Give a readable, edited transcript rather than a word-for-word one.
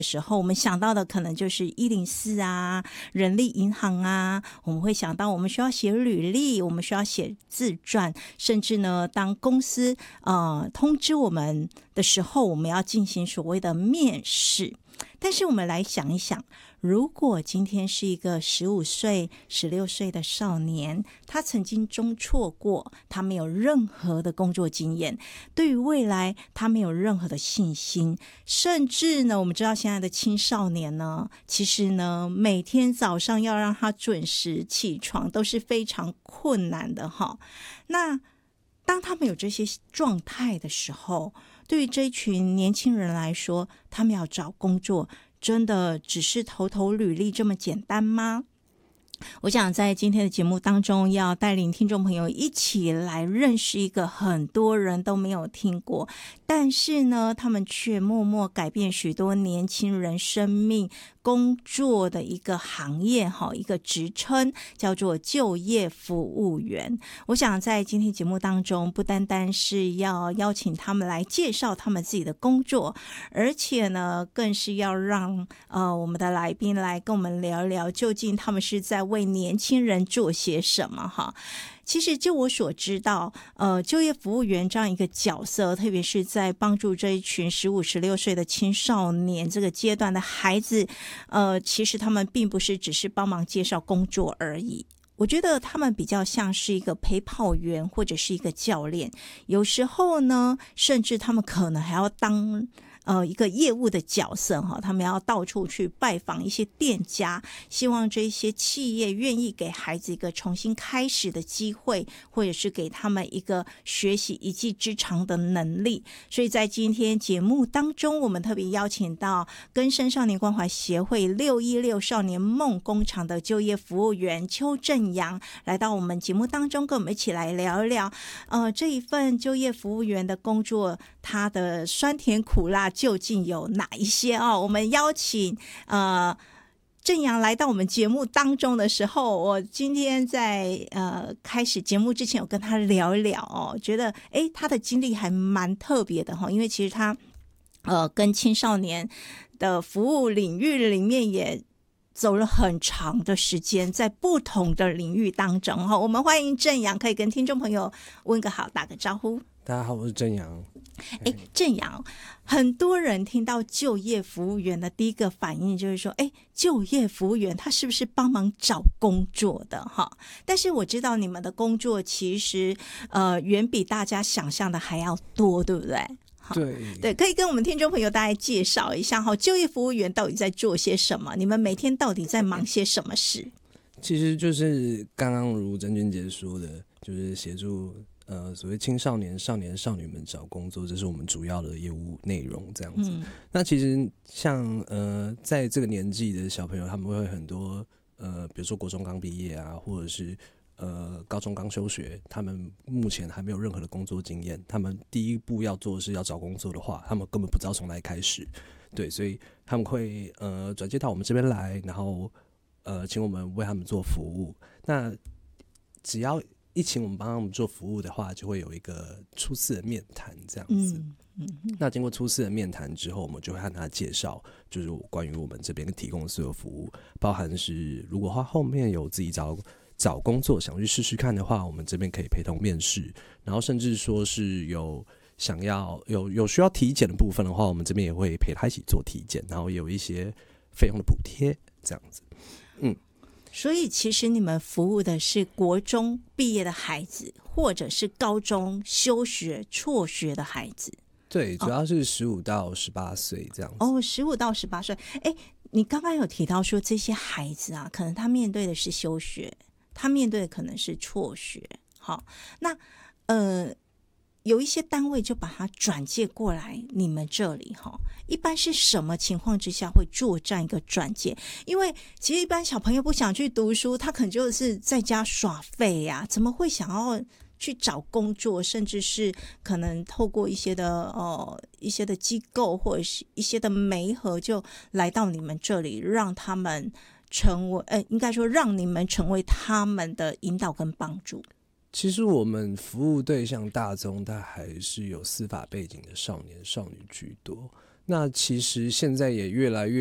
时候，我们想到的可能就是104啊、人力银行啊，我们会想到我们需要写履历，我们需要写自传，甚至呢，当公司通知我们的时候，我们要进行所谓的面试。但是我们来想一想，如果今天是一个15岁、16岁的少年，他曾经中辍过，他没有任何的工作经验，对于未来他没有任何的信心，甚至呢，我们知道现在的青少年呢，其实呢，每天早上要让他准时起床都是非常困难的哈。那当他们有这些状态的时候，对于这一群年轻人来说，他们要找工作，真的只是投投履历这么简单吗？我想在今天的节目当中，要带领听众朋友一起来认识一个很多人都没有听过，但是呢，他们却默默改变许多年轻人生命工作的一个行业，一个职称叫做就业服务员。我想在今天节目当中，不单单是要邀请他们来介绍他们自己的工作，而且呢，更是要让我们的来宾来跟我们聊一聊，究竟他们是在为年轻人做些什么哈。其实就我所知道，就业服务员这样一个角色，特别是在帮助这一群15、16岁的青少年这个阶段的孩子，其实他们并不是只是帮忙介绍工作而已。我觉得他们比较像是一个陪跑员或者是一个教练，有时候呢，甚至他们可能还要当一个业务的角色哈，他们要到处去拜访一些店家，希望这些企业愿意给孩子一个重新开始的机会，或者是给他们一个学习一技之长的能力。所以在今天节目当中，我们特别邀请到更生少年关怀协会616少年梦工厂的就业服务员邱正阳来到我们节目当中，跟我们一起来聊一聊这一份就业服务员的工作，它的酸甜苦辣究竟有哪一些我们邀请正阳来到我们节目当中的时候，我今天在开始节目之前有跟他聊一聊觉得他的经历还蛮特别的因为其实他跟青少年的服务领域里面也走了很长的时间，在不同的领域当中我们欢迎正阳，可以跟听众朋友问个好，打个招呼。 大家好，我是正阳。 正阳，很多人听到就业服务员的第一个反应就是说，就业服务员他是不是帮忙找工作的哈？但是我知道你们的工作其实远比大家想象的还要多，对不对？对，可以跟我们听众朋友大概介绍一下就业服务员到底在做些什么？你们每天到底在忙些什么事？ 其实就是刚刚如郑君杰说的，就是协助所谓青少年、少年、少女们找工作，这是我们主要的业务内容这样子。那其实像在这个年纪的小朋友，他们会很多比如说国中刚毕业啊，或者是高中刚休学，他们目前还没有任何的工作经验，他们第一步要做的是要找工作的话，他们根本不知道从哪里开始。对，所以他们会转接到我们这边来，然后请我们为他们做服务。那只要一请我们帮他们做服务的话，就会有一个初次的面谈这样子。那经过初次的面谈之后，我们就会和他介绍，就是关于我们这边提供的所有服务，包含是如果他后面有自己找工作想去试试看的话，我们这边可以陪同面试，然后甚至说是有想要有需要体检的部分的话，我们这边也会陪他一起做体检，然后也有一些费用的补贴这样子。 所以其实你们服务的是国中毕业的孩子，或者是高中休学辍学的孩子。 对，主要是15到18岁这样子。 15到18岁。你刚刚有提到说这些孩子啊，可能他面对的是休学，他面对的可能是辍学。好，那有一些单位就把他转介过来你们这里一般是什么情况之下会作战一个转介？因为其实一般小朋友不想去读书，他可能就是在家耍废呀，怎么会想要去找工作，甚至是可能透过一些的机构或者是一些的媒合，就来到你们这里，让他们成为应该说让你们成为他们的引导跟帮助。 其实我们服务对象大宗，但还是有司法背景的少年少女居多。 那其实现在也越来越